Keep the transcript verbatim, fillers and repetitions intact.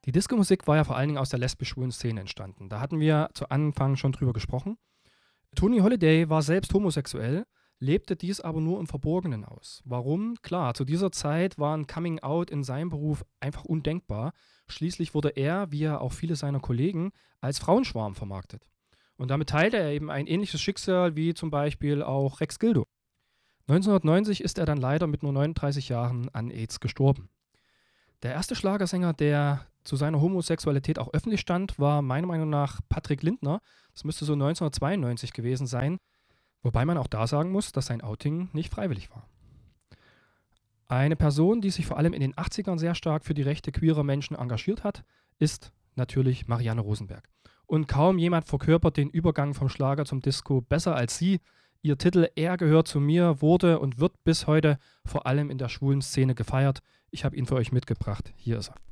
Die Disco-Musik war ja vor allen Dingen aus der lesbisch-schwulen Szene entstanden. Da hatten wir zu Anfang schon drüber gesprochen. Tony Holiday war selbst homosexuell, lebte dies aber nur im Verborgenen aus. Warum? Klar, zu dieser Zeit war ein Coming Out in seinem Beruf einfach undenkbar. Schließlich wurde er, wie ja auch viele seiner Kollegen, als Frauenschwarm vermarktet. Und damit teilte er eben ein ähnliches Schicksal wie zum Beispiel auch Rex Gildo. neunzehnhundertneunzig ist er dann leider mit nur neununddreißig Jahren an AIDS gestorben. Der erste Schlagersänger, der zu seiner Homosexualität auch öffentlich stand, war meiner Meinung nach Patrick Lindner. Das müsste so neunzehnhundertzweiundneunzig gewesen sein. Wobei man auch da sagen muss, dass sein Outing nicht freiwillig war. Eine Person, die sich vor allem in den achtzigern sehr stark für die Rechte queerer Menschen engagiert hat, ist natürlich Marianne Rosenberg. Und kaum jemand verkörpert den Übergang vom Schlager zum Disco besser als sie. Ihr Titel Er gehört zu mir wurde und wird bis heute vor allem in der schwulen Szene gefeiert. Ich habe ihn für euch mitgebracht. Hier ist er.